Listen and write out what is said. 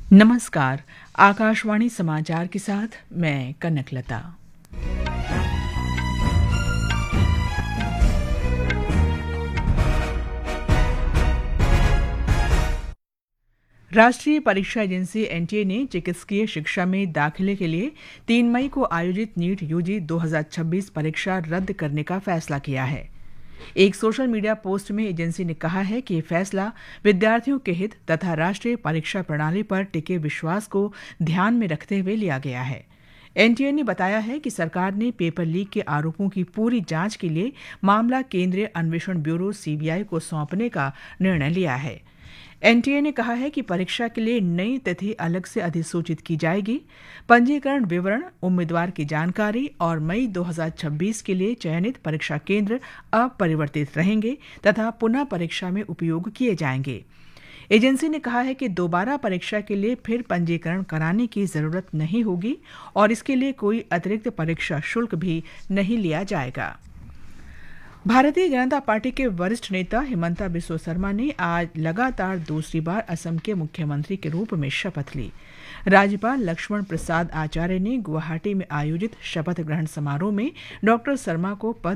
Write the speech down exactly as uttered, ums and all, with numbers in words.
नमस्कार। आकाशवाणी समाचार के साथ मैं कनकलता। राष्ट्रीय परीक्षा एजेंसी एनटीए ने चिकित्सकीय शिक्षा में दाखिले के लिए तीन मई को आयोजित नीट यूजी दो हज़ार छब्बीस परीक्षा रद्द करने का फैसला किया है। एक सोशल मीडिया पोस्ट में एजेंसी ने कहा है कि यह फैसला विद्यार्थियों के हित तथा राष्ट्रीय परीक्षा प्रणाली पर टिके विश्वास को ध्यान में रखते हुए लिया गया है। एनटीए ने बताया है कि सरकार ने पेपर लीक के आरोपों की पूरी जांच के लिए मामला केंद्रीय अन्वेषण ब्यूरो सीबीआई को सौंपने का निर्णय लिया है। एनटीए ने कहा है कि परीक्षा के लिए नई तिथि अलग से अधिसूचित की जाएगी। पंजीकरण विवरण, उम्मीदवार की जानकारी और मई दो हज़ार छब्बीस के लिए चयनित परीक्षा केंद्र अपरिवर्तित रहेंगे तथा पुनः परीक्षा में उपयोग किए जाएंगे। एजेंसी ने कहा है कि दोबारा परीक्षा के लिए फिर पंजीकरण कराने की जरूरत नहीं होगी और इसके लिए कोई अतिरिक्त परीक्षा शुल्क भी नहीं लिया जाएगा। भारतीय जनता पार्टी के वरिष्ठ नेता हिमंता बिस्वा शर्मा ने आज लगातार दूसरी बार असम के मुख्यमंत्री के रूप में शपथ ली। राज्यपाल लक्ष्मण प्रसाद आचार्य ने गुवाहाटी में आयोजित शपथ ग्रहण समारोह में डॉक्टर शर्मा को पद